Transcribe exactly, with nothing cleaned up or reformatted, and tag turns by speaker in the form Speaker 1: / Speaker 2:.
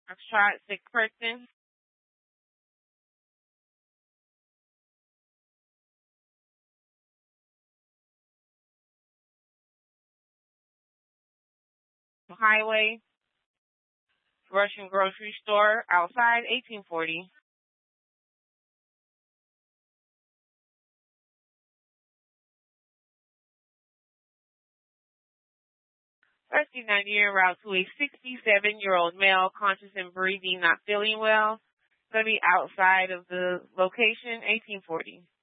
Speaker 1: Foxtrot, sick person. Highway, Russian grocery store, outside, eighteen forty. Rescue ninety en route to a sixty-seven-year-old male, conscious and breathing, not feeling well. Going to be outside of the location, eighteen forty.